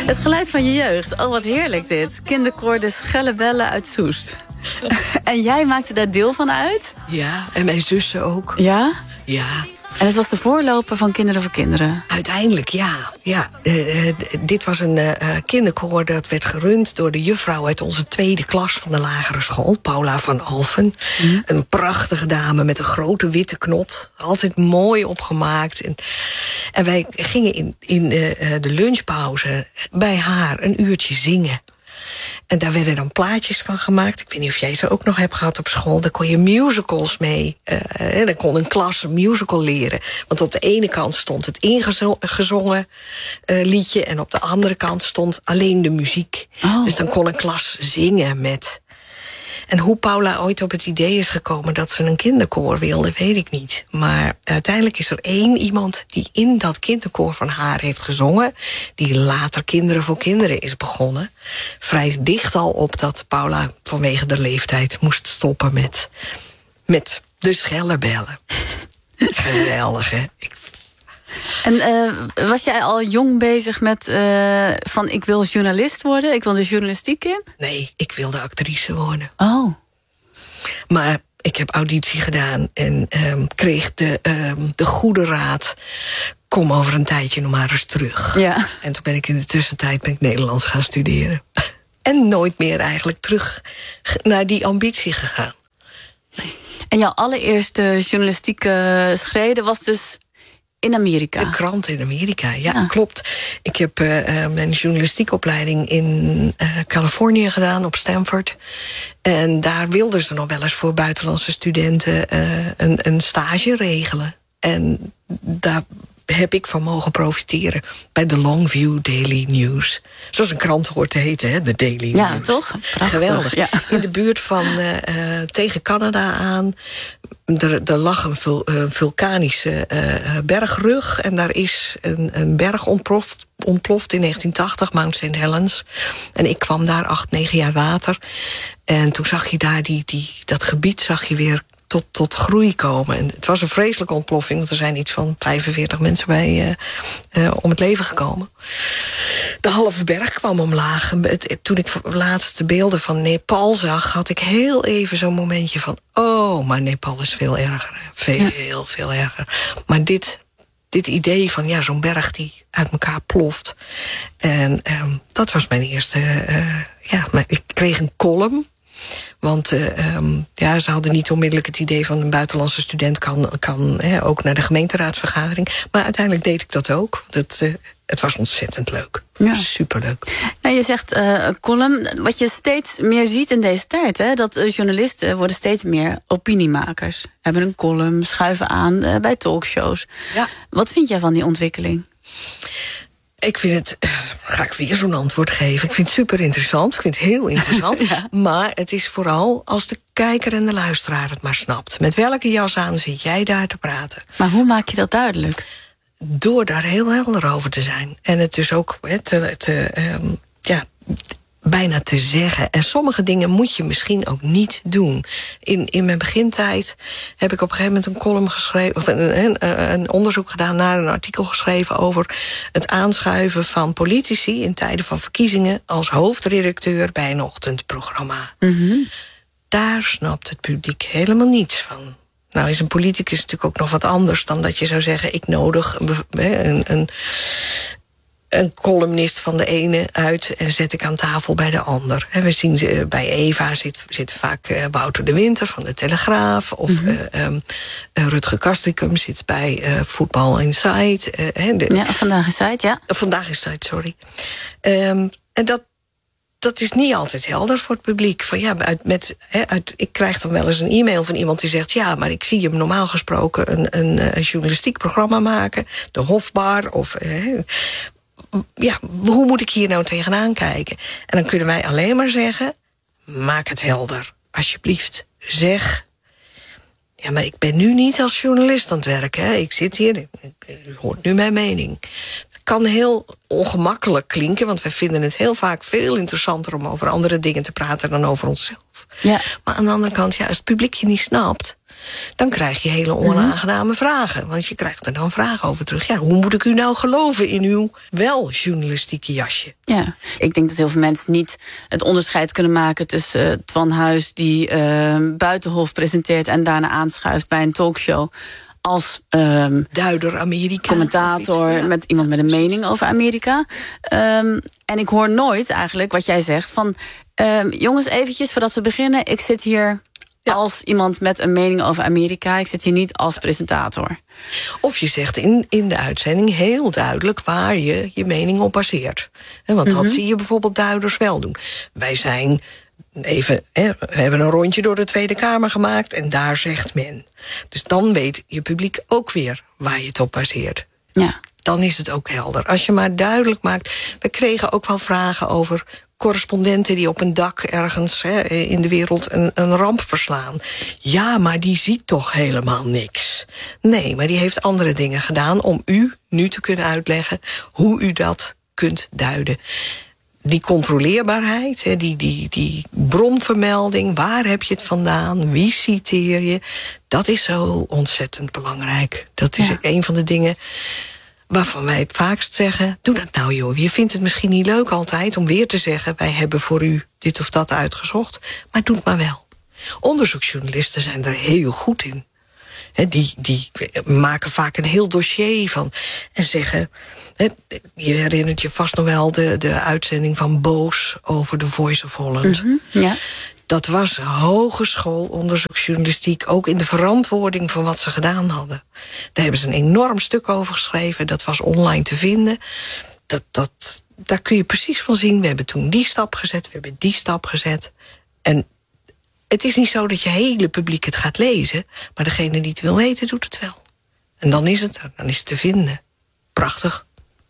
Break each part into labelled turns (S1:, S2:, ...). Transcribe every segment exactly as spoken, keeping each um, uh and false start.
S1: Het geluid van je jeugd. Oh, wat heerlijk dit. Kinderkoor de Schellebellen uit Soest. En jij maakte daar deel van uit?
S2: Ja, en mijn zussen ook.
S1: Ja?
S2: Ja.
S1: En het was de voorloper van Kinderen voor Kinderen?
S2: Uiteindelijk, ja. ja. Uh, uh, dit was een uh, kinderkoor dat werd gerund door de juffrouw uit onze tweede klas van de lagere school, Paula van Alphen. Mm. Een prachtige dame met een grote witte knot. Altijd mooi opgemaakt. En, en wij gingen in, in uh, de lunchpauze bij haar een uurtje zingen. En daar werden dan plaatjes van gemaakt. Ik weet niet of jij ze ook nog hebt gehad op school. Daar kon je musicals mee. Uh, dan kon een klas een musical leren. Want op de ene kant stond het ingezongen uh, liedje, en op de andere kant stond alleen de muziek. Oh. Dus dan kon een klas zingen met... En hoe Paula ooit op het idee is gekomen dat ze een kinderkoor wilde, weet ik niet. Maar uiteindelijk is er één iemand die in dat kinderkoor van haar heeft gezongen, die later Kinderen voor Kinderen is begonnen. Vrij dicht al op dat Paula vanwege de leeftijd moest stoppen met, met de Schellebellen. Geweldig, hè? Ik...
S1: En uh, was jij al jong bezig met uh, van ik wil journalist worden? Ik wil de journalistiek in?
S2: Nee, ik wilde actrice worden.
S1: Oh.
S2: Maar ik heb auditie gedaan en um, kreeg de, um, de goede raad, kom over een tijdje nog maar eens terug. Ja. En toen ben ik in de tussentijd ben ik Nederlands gaan studeren. En nooit meer eigenlijk terug naar die ambitie gegaan.
S1: Nee. En jouw allereerste journalistieke schrede was dus in Amerika?
S2: De krant in Amerika, ja, ja. Klopt. Ik heb uh, mijn journalistiekopleiding in uh, Californië gedaan, op Stanford. En daar wilden ze nog wel eens voor buitenlandse studenten uh, een, een stage regelen. En daar heb ik van mogen profiteren bij de Longview Daily News. Zoals een krant hoort te heten, hè, de Daily
S1: ja,
S2: News.
S1: Toch? Prachtig,
S2: geweldig.
S1: Ja.
S2: In de buurt van uh, uh, tegen Canada aan. Er, er lag een vul, uh, vulkanische uh, bergrug en daar is een, een berg ontploft, ontploft in negentien tachtig, Mount Saint Helens. En ik kwam daar acht, negen jaar later. En toen zag je daar die, die, dat gebied zag je weer tot, tot groei komen. En het was een vreselijke ontploffing, want er zijn iets van vijfenveertig mensen bij uh, uh, om het leven gekomen. De halve berg kwam omlaag. Toen ik laatst de beelden van Nepal zag, had ik heel even zo'n momentje van, oh, maar Nepal is veel erger. Veel, ja. veel erger. Maar dit, dit idee van, ja, zo'n berg die uit elkaar ploft. En um, dat was mijn eerste, uh, ja, ik kreeg een column. Want uh, um, ja, ze hadden niet onmiddellijk het idee van een buitenlandse student kan, kan hè, ook naar de gemeenteraadsvergadering. Maar uiteindelijk deed ik dat ook. Dat, uh, het was ontzettend leuk. Ja. Superleuk.
S1: Nou, je zegt uh, column. Wat je steeds meer ziet in deze tijd, hè, dat uh, journalisten worden steeds meer opiniemakers. Hebben een column, schuiven aan uh, bij talkshows. Ja. Wat vind jij van die ontwikkeling?
S2: Ik vind het, ga ik weer zo'n antwoord geven. Ik vind het super interessant. Ik vind het heel interessant. Ja. Maar het is vooral als de kijker en de luisteraar het maar snapt. Met welke jas aan zit jij daar te praten?
S1: Maar hoe maak je dat duidelijk?
S2: Door daar heel helder over te zijn. En het dus ook he, te, te, um, ja, bijna te zeggen. En sommige dingen moet je misschien ook niet doen. In, in mijn begintijd heb ik op een gegeven moment een column geschreven, of een, een, een onderzoek gedaan naar een artikel geschreven over het aanschuiven van politici in tijden van verkiezingen als hoofdredacteur bij een ochtendprogramma. Mm-hmm. Daar snapt het publiek helemaal niets van. Nou is een politicus natuurlijk ook nog wat anders dan dat je zou zeggen, ik nodig een, een, een een columnist van de ene uit en zet ik aan tafel bij de ander. En we zien uh, bij Eva zit, zit vaak uh, Wouter de Winter van de Telegraaf. Of mm-hmm. uh, um, uh, Rutger Kastrikum zit bij uh, Voetbal Inside. Uh, de,
S1: ja, Vandaag Inside, ja.
S2: Uh, Vandaag Inside, sorry. Um, en dat, dat is niet altijd helder voor het publiek. Van, ja, uit, met, he, uit, ik krijg dan wel eens een e-mail van iemand die zegt, ja, maar ik zie hem normaal gesproken een, een, een journalistiek programma maken. De Hofbar of Uh, ja, hoe moet ik hier nou tegenaan kijken? En dan kunnen wij alleen maar zeggen, maak het helder, alsjeblieft. Zeg, ja, maar ik ben nu niet als journalist aan het werken. Hè. Ik zit hier, u hoort nu mijn mening. Het kan heel ongemakkelijk klinken, want wij vinden het heel vaak veel interessanter om over andere dingen te praten dan over onszelf. Ja. Maar aan de andere kant, ja, als het publiek je niet snapt, dan krijg je hele onaangename vragen. Want je krijgt er dan vragen over terug. Ja, hoe moet ik u nou geloven in uw wel journalistieke jasje?
S1: Ja, ik denk dat heel veel mensen niet het onderscheid kunnen maken tussen uh, Twan Huis die uh, Buitenhof presenteert en daarna aanschuift bij een talkshow als um,
S2: duider Amerika,
S1: commentator iets, ja. met iemand met een mening over Amerika. Um, en ik hoor nooit eigenlijk wat jij zegt van um, jongens, eventjes voordat we beginnen, ik zit hier ja. als iemand met een mening over Amerika. Ik zit hier niet als presentator.
S2: Of je zegt in, in de uitzending heel duidelijk waar je je mening op baseert. Want mm-hmm. dat zie je bijvoorbeeld duiders wel doen. Wij zijn even, hè, we hebben een rondje door de Tweede Kamer gemaakt en daar zegt men. Dus dan weet je publiek ook weer waar je het op baseert.
S1: Ja.
S2: Dan is het ook helder. Als je maar duidelijk maakt. We kregen ook wel vragen over correspondenten die op een dak ergens hè, in de wereld een, een ramp verslaan. Ja, maar die ziet toch helemaal niks. Nee, maar die heeft andere dingen gedaan om u nu te kunnen uitleggen hoe u dat kunt duiden. Die controleerbaarheid, die, die, die bronvermelding, waar heb je het vandaan, wie citeer je, dat is zo ontzettend belangrijk. Dat is ja. een van de dingen waarvan wij het vaakst zeggen, doe dat nou joh. Je vindt het misschien niet leuk altijd om weer te zeggen, wij hebben voor u dit of dat uitgezocht, maar doe het maar wel. Onderzoeksjournalisten zijn er heel goed in. He, die, die maken vaak een heel dossier van en zeggen, he, je herinnert je vast nog wel de, de uitzending van Boos over The Voice of Holland.
S1: Mm-hmm, ja.
S2: Dat was hogeschool onderzoeksjournalistiek, ook in de verantwoording van wat ze gedaan hadden. Daar hebben ze een enorm stuk over geschreven, dat was online te vinden. Dat, dat, daar kun je precies van zien, we hebben toen die stap gezet, we hebben die stap gezet. En het is niet zo dat je hele publiek het gaat lezen, maar degene die het wil weten, doet het wel. En dan is het er, dan is het te vinden. Prachtig.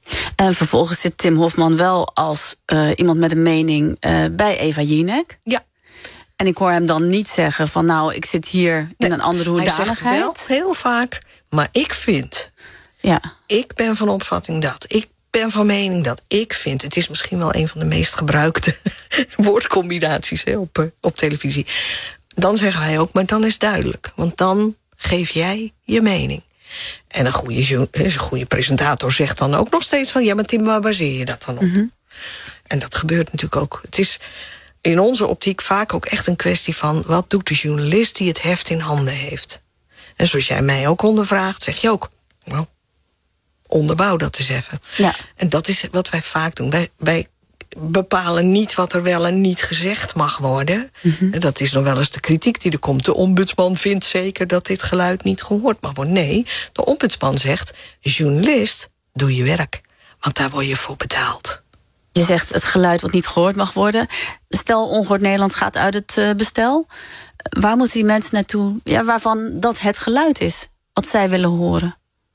S1: En vervolgens zit Tim Hofman wel als uh, iemand met een mening uh, bij Eva Jinek.
S2: Ja.
S1: En ik hoor hem dan niet zeggen van nou, ik zit hier in nee, een andere hoedanigheid.
S2: Hij zegt wel heel vaak, maar ik vind.
S1: Ja.
S2: Ik ben van opvatting dat. Ik ben van mening dat. Ik vind. Het is misschien wel een van de meest gebruikte woordcombinaties hè, op, op televisie. Dan zeggen wij ook, maar dan is het duidelijk. Want dan geef jij je mening. En een goede, een goede presentator zegt dan ook nog steeds van ja, maar Tim, waar baseer je dat dan op? Mm-hmm. En dat gebeurt natuurlijk ook. Het is in onze optiek vaak ook echt een kwestie van wat doet de journalist die het heft in handen heeft. En zoals jij mij ook ondervraagt, zeg je ook, nou, onderbouw dat eens even.
S1: Ja.
S2: En dat is wat wij vaak doen. Wij, wij bepalen niet wat er wel en niet gezegd mag worden. Mm-hmm. En dat is nog wel eens de kritiek die er komt. De ombudsman vindt zeker dat dit geluid niet gehoord mag worden. Nee, de ombudsman zegt, journalist, doe je werk. Want daar word je voor betaald.
S1: Je zegt het geluid wat niet gehoord mag worden. Stel, Ongehoord Nederland gaat uit het uh, bestel. Waar moeten die mensen naartoe? Ja, waarvan dat het geluid is, wat zij willen horen?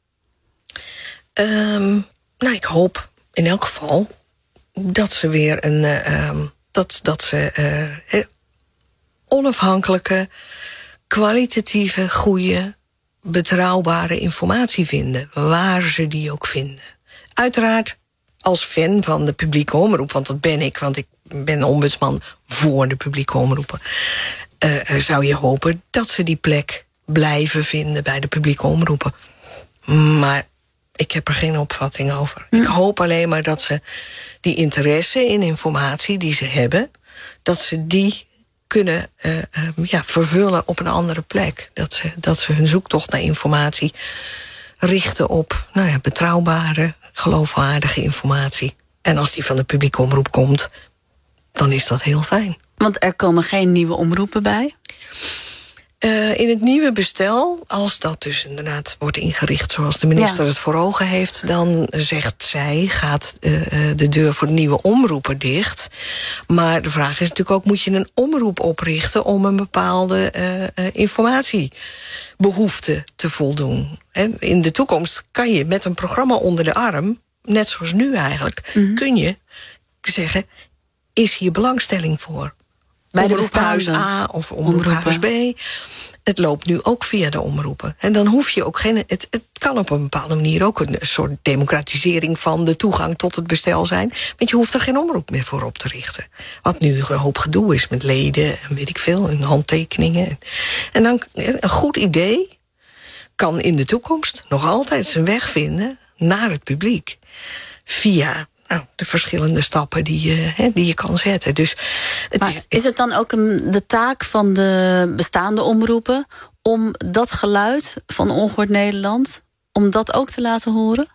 S2: Um, nou, ik hoop in elk geval dat ze weer een uh, um, dat, dat ze uh, onafhankelijke, kwalitatieve, goede, betrouwbare informatie vinden, waar ze die ook vinden. Uiteraard als fan van de publieke omroep, want dat ben ik, want ik ben ombudsman voor de publieke omroepen, uh, zou je hopen dat ze die plek blijven vinden bij de publieke omroepen. Maar ik heb er geen opvatting over. Hm. Ik hoop alleen maar dat ze die interesse in informatie die ze hebben, dat ze die kunnen uh, uh, ja, vervullen op een andere plek. Dat ze, dat ze hun zoektocht naar informatie richten op nou ja, betrouwbare, geloofwaardige informatie. En als die van de publieke omroep komt, dan is dat heel fijn.
S1: Want er komen geen nieuwe omroepen bij?
S2: Uh, in het nieuwe bestel, als dat dus inderdaad wordt ingericht zoals de minister ja. het voor ogen heeft, dan zegt zij, gaat uh, de deur voor de nieuwe omroepen dicht. Maar de vraag is natuurlijk ook, moet je een omroep oprichten om een bepaalde uh, uh, informatiebehoefte te voldoen? En in de toekomst kan je met een programma onder de arm, net zoals nu eigenlijk, mm-hmm. kun je zeggen, is hier belangstelling voor? Omroephuis A of Omroephuis B. Het loopt nu ook via de omroepen. En dan hoef je ook geen... Het, het kan op een bepaalde manier ook een soort democratisering van de toegang tot het bestel zijn. Want je hoeft er geen omroep meer voor op te richten. Wat nu een hoop gedoe is met leden en weet ik veel, en handtekeningen. En dan een goed idee kan in de toekomst nog altijd zijn weg vinden naar het publiek. Via nou, de verschillende stappen die je, hè, die je kan zetten. Dus het
S1: maar
S2: is,
S1: is het dan ook een, de taak van de bestaande omroepen om dat geluid van Ongehoord Nederland, om dat ook te laten horen?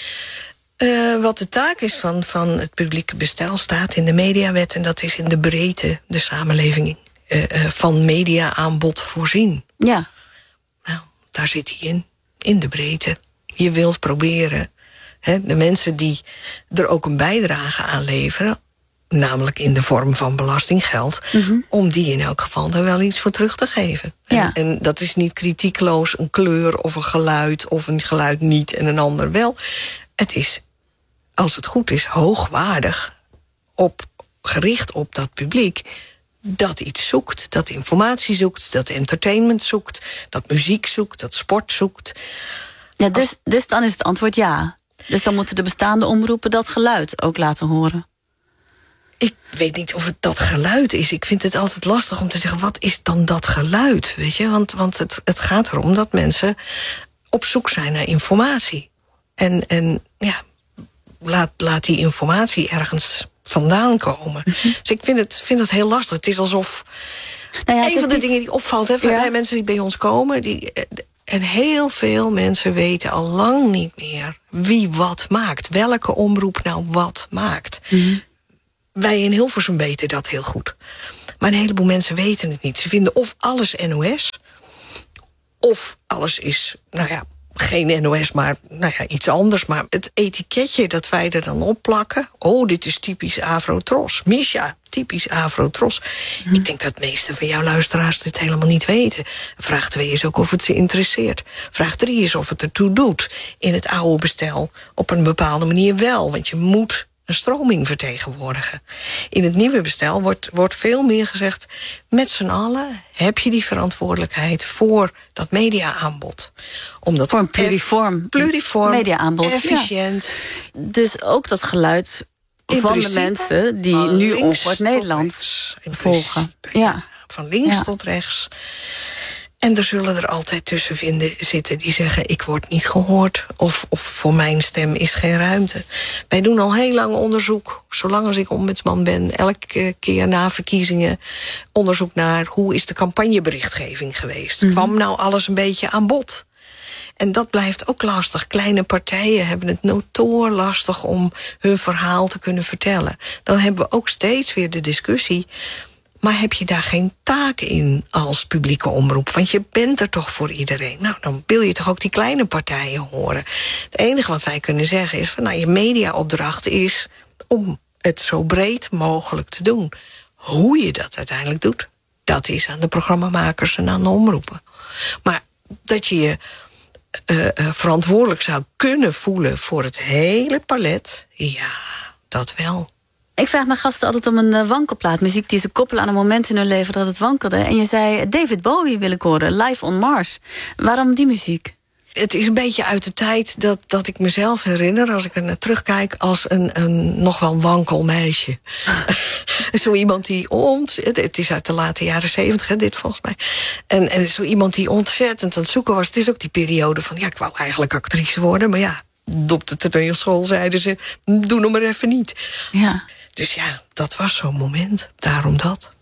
S2: Uh, wat de taak is van, van het publieke bestel staat in de mediawet, en dat is in de breedte de samenleving uh, uh, van media-aanbod voorzien.
S1: Ja.
S2: Nou, daar zit hij in. In de breedte. Je wilt proberen, hè, de mensen die er ook een bijdrage aan leveren, namelijk in de vorm van belastinggeld, mm-hmm. om die in elk geval daar wel iets voor terug te geven.
S1: Ja.
S2: En, en dat is niet kritiekloos een kleur of een geluid, of een geluid niet en een ander wel. Het is, als het goed is, hoogwaardig, op, gericht op dat publiek dat iets zoekt, dat informatie zoekt, dat entertainment zoekt, dat muziek zoekt, dat sport zoekt.
S1: Ja, dus, dus dan is het antwoord ja. Dus dan moeten de bestaande omroepen dat geluid ook laten horen.
S2: Ik weet niet of het dat geluid is. Ik vind het altijd lastig om te zeggen, wat is dan dat geluid? Weet je? Want, want het, het gaat erom dat mensen op zoek zijn naar informatie. En, en ja, laat, laat die informatie ergens vandaan komen. Mm-hmm. Dus ik vind het, vind het heel lastig. Het is alsof nou ja, het een van de niet... dingen die opvalt, hè, ja. bij mensen die bij ons komen, die, en heel veel mensen weten al lang niet meer wie wat maakt. Welke omroep nou wat maakt. Mm-hmm. Wij in Hilversum weten dat heel goed. Maar een heleboel mensen weten het niet. Ze vinden of alles N O S, of alles is, nou ja, geen N O S, maar nou ja, iets anders. Maar het etiketje dat wij er dan op plakken, oh, dit is typisch Afro-Tros. Misha, typisch Afro-Tros. Hm. Ik denk dat de meeste van jouw luisteraars dit helemaal niet weten. Vraag twee is ook of het ze interesseert. Vraag drie is of het ertoe doet. In het oude bestel op een bepaalde manier wel. Want je moet een stroming vertegenwoordigen. In het nieuwe bestel wordt, wordt veel meer gezegd, met z'n allen heb je die verantwoordelijkheid voor dat media-aanbod. Omdat
S1: voor een pluriform,
S2: pluriform
S1: media-aanbod.
S2: Efficiënt.
S1: Ja. Dus ook dat geluid in van de mensen die nu Ongehoord Nederland volgen.
S2: Ja. Van links
S1: ja.
S2: tot rechts. En er zullen er altijd tussen vinden, zitten die zeggen, ik word niet gehoord, of, of voor mijn stem is geen ruimte. Wij doen al heel lang onderzoek, zolang als ik ombudsman ben, elke keer na verkiezingen onderzoek naar hoe is de campagneberichtgeving geweest. Mm-hmm. Kwam nou alles een beetje aan bod? En dat blijft ook lastig. Kleine partijen hebben het notoor lastig om hun verhaal te kunnen vertellen. Dan hebben we ook steeds weer de discussie, maar heb je daar geen taak in als publieke omroep? Want je bent er toch voor iedereen. Nou, dan wil je toch ook die kleine partijen horen. Het enige wat wij kunnen zeggen is van, nou, je mediaopdracht is om het zo breed mogelijk te doen. Hoe je dat uiteindelijk doet, dat is aan de programmamakers en aan de omroepen. Maar dat je je uh, uh, verantwoordelijk zou kunnen voelen voor het hele palet, ja, dat wel.
S1: Ik vraag mijn gasten altijd om een uh, wankelplaat. Muziek die ze koppelen aan een moment in hun leven dat het wankelde. En je zei, David Bowie wil ik horen, Live on Mars. Waarom die muziek?
S2: Het is een beetje uit de tijd dat, dat ik mezelf herinner, als ik er naar terugkijk, als een, een nog wel wankel meisje. Zo iemand die ontzettend, het is uit de late jaren zeventig, dit volgens mij. En, en zo iemand die ontzettend aan het zoeken was. Het is ook die periode van, ja, ik wou eigenlijk actrice worden, maar ja, op de toneelschool zeiden ze, doe nog maar even niet.
S1: Ja.
S2: Dus ja, dat was zo'n moment. Daarom dat.